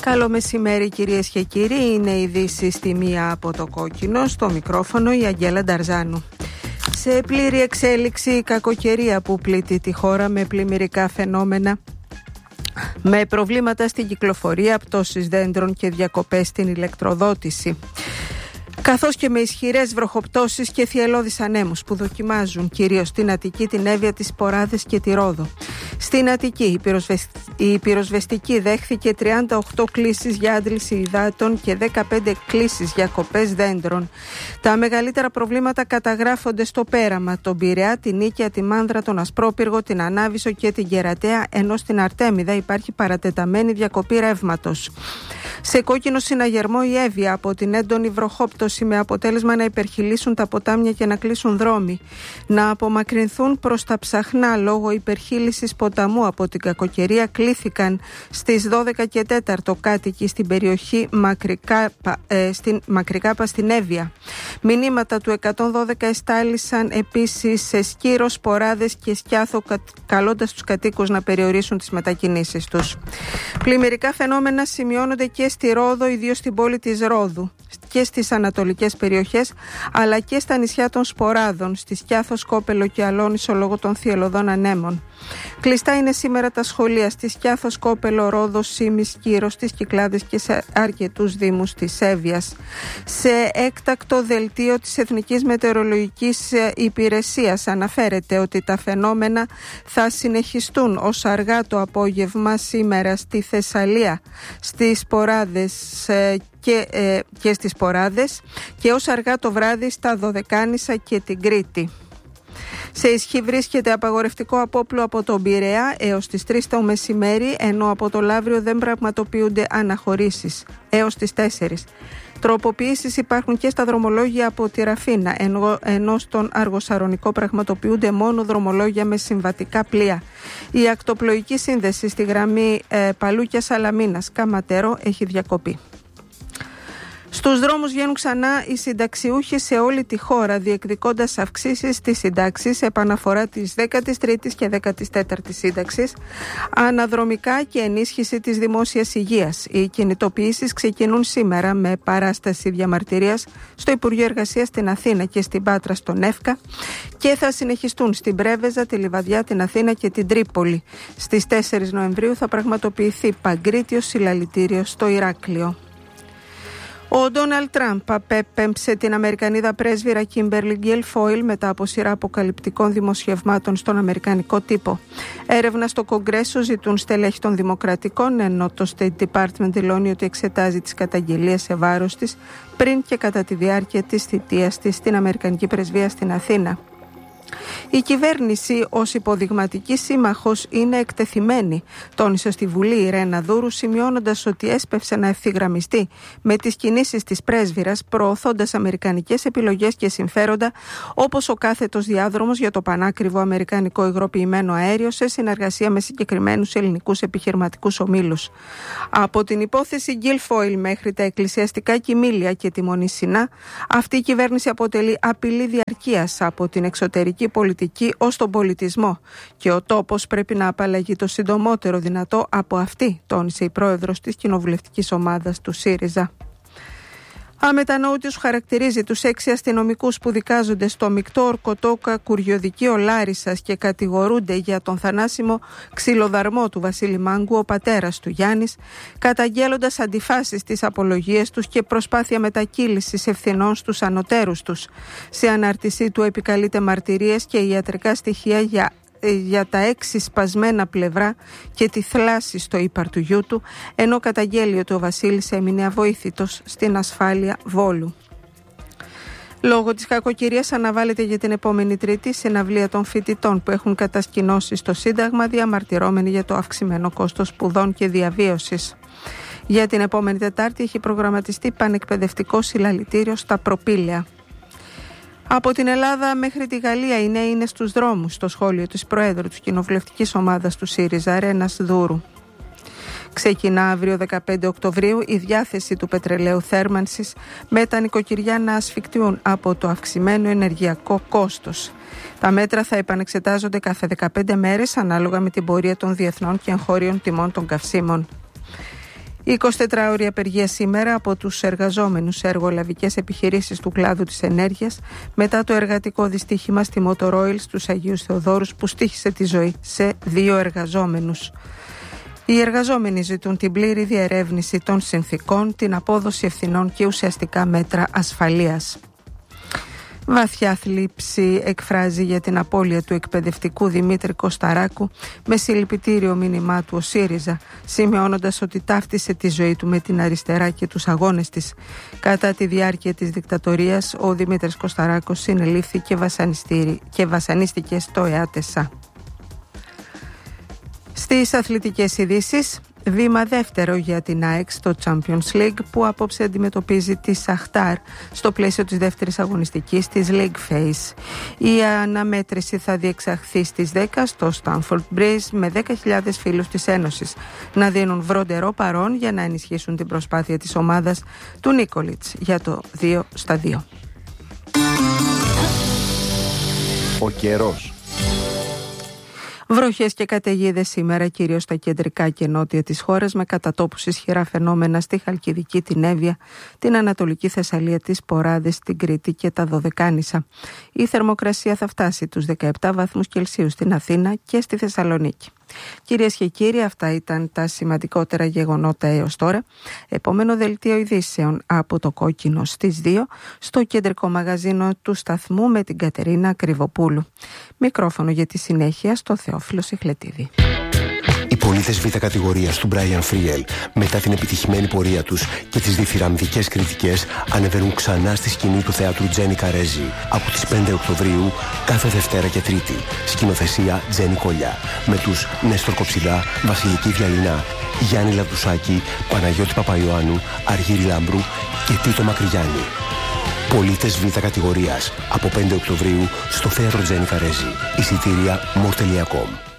Καλό μεσημέρι κυρίες και κύριοι, είναι ειδήσεις στη μία από το κόκκινο, στο μικρόφωνο η Αγγέλα Νταρζάνου. Σε πλήρη εξέλιξη η κακοκαιρία που πλήττει τη χώρα με πλημμυρικά φαινόμενα, με προβλήματα στην κυκλοφορία, πτώσεις δέντρων και διακοπές στην ηλεκτροδότηση, καθώς και με ισχυρές βροχοπτώσεις και θυελλώδεις ανέμους που δοκιμάζουν κυρίως στην Αττική, την Εύβοια, τις Ποράδες και τη Ρόδο. Στην Αττική η πυροσβεστική δέχθηκε 38 κλήσεις για άντληση υδάτων και 15 κλήσεις για κοπές δέντρων. Τα μεγαλύτερα προβλήματα καταγράφονται στο Πέραμα, τον Πειραιά, την Νίκαια, τη Μάνδρα, τον Ασπρόπυργο, την Ανάβησο και την Κερατέα, ενώ στην Αρτέμιδα υπάρχει παρατεταμένη διακοπή ρεύματος. Σε κόκκινο συναγερμό η Εύβοια από την έντονη βροχόπτωση, με αποτέλεσμα να υπερχειλήσουν τα ποτάμια και να κλείσουν δρόμοι, να απομακρυνθούν προς τα Ψαχνά λόγω υπερχείλησης ποταμού από την κακοκαιρία. Κλήθηκαν στις 12 και 4 κάτοικοι στην περιοχή Μακρικάπα στην Εύβοια. Μηνύματα του 112 εστάλησαν επίσης σε Σκύρος, Ποράδες και Σκιάθο, καλώντας τους κατοίκους να περιορίσουν τις μετακινήσεις τους. Πλημμυρικά φαινόμενα σημειώνονται και στη Ρόδο, ιδίως στην πόλη της Ρόδου, και στις ανατολικές περιοχές, αλλά και στα νησιά των Σποράδων, στη Σκιάθο, Σκόπελο και Αλόνισο λόγω των θυελλωδών ανέμων. Κλειστά είναι σήμερα τα σχολεία στη Σκιάθο, Σκόπελο, Ρόδο, Σύμη, Σκύρος, στις Κυκλάδες και σε αρκετούς δήμους της Εύβοιας. Σε έκτακτο δελτίο της Εθνικής Μετεωρολογικής Υπηρεσίας αναφέρεται ότι τα φαινόμενα θα συνεχιστούν ως αργά το απόγευμα σήμερα στη Θεσσαλία, στις Ποράδες και στις Ποράδες, και ως αργά το βράδυ στα Δωδεκάνησα και την Κρήτη. Σε ισχύ βρίσκεται απαγορευτικό απόπλου από τον Πειραιά έως τις 3 το μεσημέρι, ενώ από το Λαύριο δεν πραγματοποιούνται αναχωρήσεις έως τις 4. Τροποποιήσεις υπάρχουν και στα δρομολόγια από τη Ραφίνα, ενώ στον Αργοσαρονικό πραγματοποιούνται μόνο δρομολόγια με συμβατικά πλοία. Η ακτοπλοϊκή σύνδεση στη γραμμή Παλούκια Σαλαμίνας Καματέρο έχει διακοπεί. Στους δρόμους βγαίνουν ξανά οι συνταξιούχοι σε όλη τη χώρα, διεκδικώντας αυξήσεις στις συντάξεις, επαναφορά της 13ης και 14ης σύνταξης, αναδρομικά και ενίσχυση της δημόσιας υγείας. Οι κινητοποιήσεις ξεκινούν σήμερα με παράσταση διαμαρτυρίας στο Υπουργείο Εργασίας στην Αθήνα και στην Πάτρα στον Εύκα και θα συνεχιστούν στην Πρέβεζα, τη Λιβαδιά, την Αθήνα και την Τρίπολη. Στις 4 Νοεμβρίου θα πραγματοποιηθεί παγκρίτιο συλλαλητήριο στο Ηράκλειο. Ο Ντόναλντ Τραμπ απέπεμψε την Αμερικανίδα πρέσβυρα Κίμπερλι Γκουίλφόιλ μετά από σειρά αποκαλυπτικών δημοσιευμάτων στον αμερικανικό τύπο. Έρευνα στο Κογκρέσο ζητούν στελέχη των Δημοκρατικών, ενώ το State Department δηλώνει ότι εξετάζει τις καταγγελίες σε βάρος της πριν και κατά τη διάρκεια της θητείας της στην Αμερικανική πρεσβεία στην Αθήνα. Η κυβέρνηση ως υποδειγματική σύμμαχος είναι εκτεθειμένη, τόνισε στη Βουλή η Ρένα Δούρου, σημειώνοντας ότι έσπευσε να ευθυγραμμιστεί με τις κινήσεις της πρέσβυρας, προωθώντας αμερικανικές επιλογές και συμφέροντα, όπως ο κάθετος διάδρομος για το πανάκριβο αμερικανικό υγροποιημένο αέριο σε συνεργασία με συγκεκριμένους ελληνικούς επιχειρηματικούς ομίλους. Από την υπόθεση Γκουίλφόιλ μέχρι τα εκκλησιαστικά κοιμήλια και τη Μονή Σινά, αυτή η κυβέρνηση αποτελεί απειλή διαρκείας από την εξωτερική πολιτική ως τον πολιτισμό και ο τόπος πρέπει να απαλλαγεί το συντομότερο δυνατό από αυτή, τόνισε η πρόεδρος της κοινοβουλευτικής ομάδας του ΣΥΡΙΖΑ. Αμετανοήτως χαρακτηρίζει τους 6 αστυνομικούς που δικάζονται στο μεικτό ορκωτόκα Κουριοδικείο Λάρισσας και κατηγορούνται για τον θανάσιμο ξυλοδαρμό του Βασίλη Μάγκου, ο πατέρας του Γιάννης, καταγγέλλοντας αντιφάσεις στις απολογίες τους και προσπάθεια μετακύλησης ευθυνών στους ανωτέρους τους. Σε ανάρτησή του επικαλείται μαρτυρίες και ιατρικά στοιχεία για τα 6 σπασμένα πλευρά και τη θλάση στο ύπαρ του γιού του, ενώ καταγγέλει ότι ο Βασίλης έμεινε αβοήθητος στην ασφάλεια Βόλου. Λόγω της κακοκαιρίας αναβάλλεται για την επόμενη Τρίτη η συναυλία των φοιτητών που έχουν κατασκηνώσει στο Σύνταγμα, διαμαρτυρώμενοι για το αυξημένο κόστος σπουδών και διαβίωσης. Για την επόμενη Τετάρτη έχει προγραμματιστεί πανεκπαιδευτικό συλλαλητήριο στα Προπήλαια. Από την Ελλάδα μέχρι τη Γαλλία οι νέοι είναι στους δρόμους, στο σχόλιο της Προέδρου της κοινοβουλευτικής ομάδας του ΣΥΡΙΖΑ, Ρένας Δούρου. Ξεκινά αύριο 15 Οκτωβρίου η διάθεση του πετρελαίου θέρμανσης, με τα νοικοκυριά να ασφικτιούν από το αυξημένο ενεργειακό κόστος. Τα μέτρα θα επανεξετάζονται κάθε 15 μέρες ανάλογα με την πορεία των διεθνών και εγχώριων τιμών των καυσίμων. Η 24ωρη απεργία σήμερα από τους εργαζόμενους σε εργολαβικές επιχειρήσεις του κλάδου της ενέργειας μετά το εργατικό δυστύχημα στη Motor Oil στους Αγίους Θεοδόρους που στοίχισε τη ζωή σε 2 εργαζόμενους. Οι εργαζόμενοι ζητούν την πλήρη διερεύνηση των συνθηκών, την απόδοση ευθυνών και ουσιαστικά μέτρα ασφαλείας. Βαθιά θλίψη εκφράζει για την απώλεια του εκπαιδευτικού Δημήτρη Κωσταράκου με συλληπιτήριο μήνυμά του ο ΣΥΡΙΖΑ, σημειώνοντας ότι ταύτισε τη ζωή του με την αριστερά και τους αγώνες της. Κατά τη διάρκεια της δικτατορίας, ο Δημήτρης Κωσταράκος συνελήφθη και βασανίστηκε στο ΕΑΤΕΣΑ. Στις αθλητικές ειδήσεις, βήμα δεύτερο για την ΑΕΚ στο Champions League που απόψε αντιμετωπίζει τη Σαχτάρ στο πλαίσιο της δεύτερης αγωνιστικής της League Phase. Η αναμέτρηση θα διεξαχθεί στις 10 στο Stamford Bridge με 10.000 φίλους της Ένωσης να δίνουν βροντερό παρόν για να ενισχύσουν την προσπάθεια της ομάδας του Νίκολιτς για το 2-2. Ο καιρός. Βροχές και καταιγίδες σήμερα κυρίως στα κεντρικά και νότια της χώρας με κατά τόπους ισχυρά φαινόμενα στη Χαλκιδική, την Εύβοια, την Ανατολική Θεσσαλία, τις Ποράδες, την Κρήτη και τα Δωδεκάνησα. Η θερμοκρασία θα φτάσει τους 17 βαθμούς Κελσίου στην Αθήνα και στη Θεσσαλονίκη. Κυρίες και κύριοι, αυτά ήταν τα σημαντικότερα γεγονότα έως τώρα. Επόμενο δελτίο ειδήσεων από το Κόκκινο στις 2 στο κεντρικό μαγαζίνο του σταθμού με την Κατερίνα Κρυβοπούλου. Μικρόφωνο για τη συνέχεια στο Θεόφιλο Σιχλετίδη. Οι πολίτες Β' κατηγορίας του Brian Friel, μετά την επιτυχημένη πορεία τους και τις διθυραμβικές κριτικές, ανεβαίνουν ξανά στη σκηνή του θεάτρου Τζένι Καρέζη από τις 5 Οκτωβρίου, κάθε Δευτέρα και Τρίτη. Σκηνοθεσία Τζένι Κολιά, με τους Νέστορ Κοψιλά, Βασιλική Διαλυνά, Γιάννη Λαβδουσάκη, Παναγιώτη Παπαϊωάννου, Αργύρη Λάμπρου και Τίτο Μακρυγιάννη. Πολίτες Β' κατηγορίας από 5 Οκτωβρίου στο θέατρο Τζένι Καρέζη. Εισιτήρια more.com.